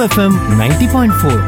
FM 90.4.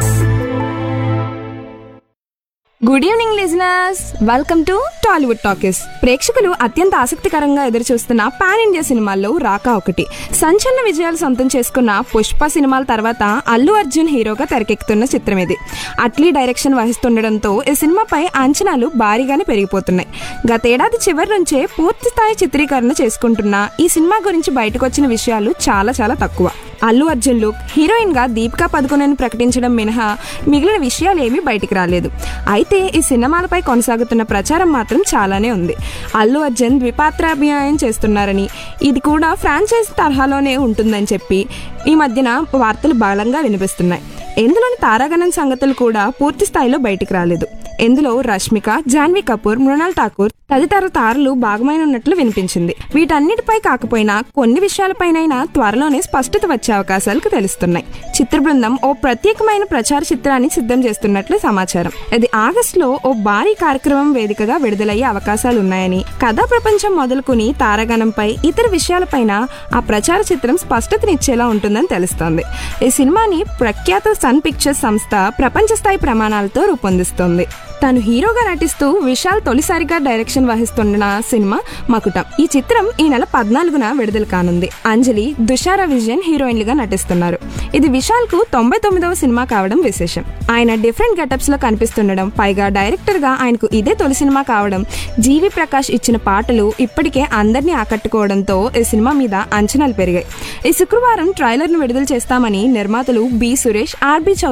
Good evening listeners, welcome to Tollywood talkies. ప్రేక్షకులు అత్యంత ఆసక్తికరంగా ఎదురుచూస్తున్న పాన్ ఇండియా సినిమాల్లో రాకా ఒకటి. సంచలన విజయాలు సొంతం చేసుకున్న పుష్ప సినిమాల తర్వాత అల్లు అర్జున్ హీరోగా తెరకెక్కుతున్న చిత్రం ఇది. అట్లీ డైరెక్షన్ వహిస్తుండడంతో ఈ సినిమాపై అంచనాలు భారీగానే పెరిగిపోతున్నాయి. గతేడాది చివరి నుంచే పూర్తి స్థాయి చిత్రీకరణ చేసుకుంటున్న ఈ సినిమా గురించి బయటకు వచ్చిన విషయాలు చాలా చాలా తక్కువ. అల్లు అర్జున్ లుక్, హీరోయిన్ గా దీపికా పదుకొనెను ప్రకటించడం మినహా మిగిలిన విషయాలు ఏమీ బయటికి రాలేదు. అయితే ఈ సినిమాలపై కొనసాగుతున్న ప్రచారం మాత్రం చాలానే ఉంది. అల్లు అర్జున్ ద్విపాత్రాభినయం చేస్తున్నారని, ఇది కూడా ఫ్రాంచైజీ తరహాలోనే ఉంటుందని చెప్పి ఈ మధ్యన వార్తలు బలంగా వినిపిస్తున్నాయి. ఇందులోని తారాగణం సంగతులు కూడా పూర్తి స్థాయిలో బయటికి రాలేదు. ఇందులో రష్మిక, జాన్వీ కపూర్, మృణాల్ ఠాకూర్ తదితర తారలు భాగమైనట్లు వినిపించింది. వీటన్నిటిపై కాకపోయినా కొన్ని విషయాలపైనైనా త్వరలోనే స్పష్టత వచ్చే అవకాశాలు తెలుస్తున్నాయి. చిత్ర బృందం ఓ ప్రత్యేకమైన ప్రచార చిత్రాన్ని సిద్ధం చేస్తున్నట్లు సమాచారం. ఇది ఆగస్టులో ఓ భారీ కార్యక్రమం వేదికగా విడుదలయ్యే అవకాశాలున్నాయని, కథా ప్రపంచం మొదలుకుని తారాగణంపై ఇతర విషయాలపైన ఆ ప్రచార చిత్రం స్పష్టతనిచ్చేలా ఉంటుందని తెలుస్తోంది. ఈ సినిమాని ప్రఖ్యాత సన్ పిక్చర్స్ సంస్థ ప్రపంచ స్థాయి ప్రమాణాలతో రూపొందిస్తోంది. తను హీరోగా నటిస్తూ విశాల్ తొలిసారిగా డైరెక్షన్ వహిస్తున్న సినిమా మకుటం. ఈ చిత్రం ఈ నెల 14న విడుదల కానుంది. అంజలి, దుషారా విజయన్ హీరోయిన్లుగా నటిస్తున్నారు. ఇది విశాల్ కు 99వ సినిమా కావడం విశేషం. ఆయన డిఫరెంట్ గెటప్స్ లో కనిపిస్తుండడం, పైగా డైరెక్టర్ గా ఆయనకు ఇదే తొలి సినిమా కావడం, జీవి ప్రకాష్ ఇచ్చిన పాటలు ఇప్పటికే అందరినీ ఆకట్టుకోవడంతో ఈ సినిమా మీద అంచనాలు పెరిగాయి. ఈ శుక్రవారం ట్రైలర్ ను విడుదల చేస్తామని నిర్మాతలు బి సురేష్, ఆర్బి